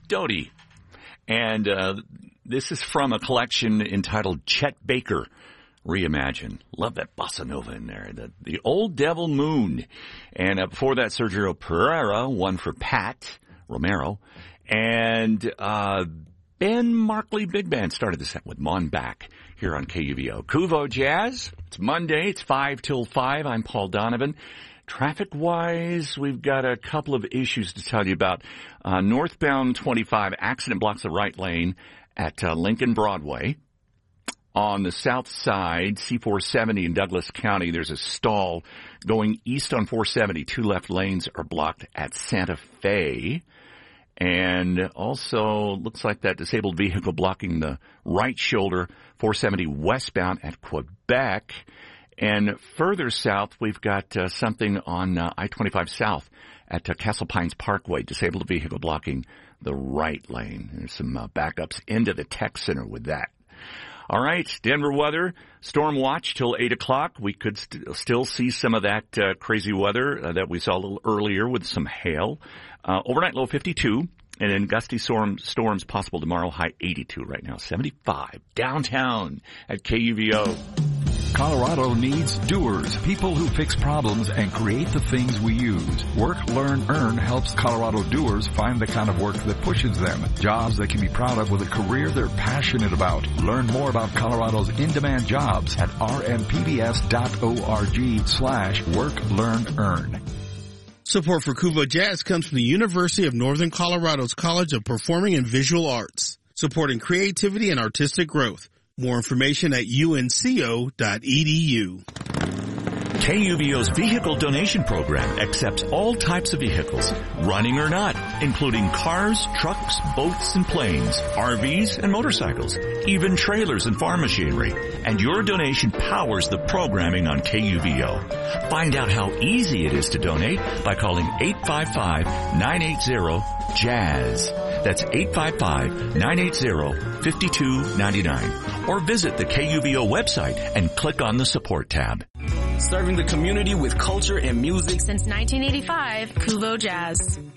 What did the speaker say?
Doty. And this is from a collection entitled Chet Baker Reimagine. Love that bossa nova in there. The Old Devil Moon. And before that, Sergio Pereira, one for Pat Romero. And Ben Markley Big Band started the set with Mon Back here on KUVO. Kuvo Jazz. It's Monday. It's 5 till 5. I'm Paul Donovan. Traffic-wise, we've got a couple of issues to tell you about. Northbound 25, accident blocks the right lane at Lincoln Broadway. On the south side, C470 in Douglas County, there's a stall going east on 470. Two left lanes are blocked at Santa Fe. And also, looks like that disabled vehicle blocking the right shoulder, 470 westbound at Quebec. And further south, we've got something on I-25 south at Castle Pines Parkway, disabled vehicle blocking the right lane. There's some backups into the tech center with that. All right, Denver weather, storm watch till 8 o'clock. We could still see some of that crazy weather that we saw a little earlier with some hail. Overnight low 52, and then gusty storms possible tomorrow, high 82 right now, 75. Downtown at KUVO. Colorado needs doers, people who fix problems and create the things we use. Work, Learn, Earn helps Colorado doers find the kind of work that pushes them. Jobs they can be proud of with a career they're passionate about. Learn more about Colorado's in-demand jobs at rmpbs.org/Work, Learn, Earn. Support for Kuvo Jazz comes from the University of Northern Colorado's College of Performing and Visual Arts, supporting creativity and artistic growth. More information at unco.edu. KUVO's vehicle donation program accepts all types of vehicles, running or not, including cars, trucks, boats, and planes, RVs, and motorcycles, even trailers and farm machinery. And your donation powers the programming on KUVO. Find out how easy it is to donate by calling 855-980-JAZZ. That's 855-980-5299. Or visit the KUVO website and click on the support tab. Serving the community with culture and music since 1985, Kuvo Jazz.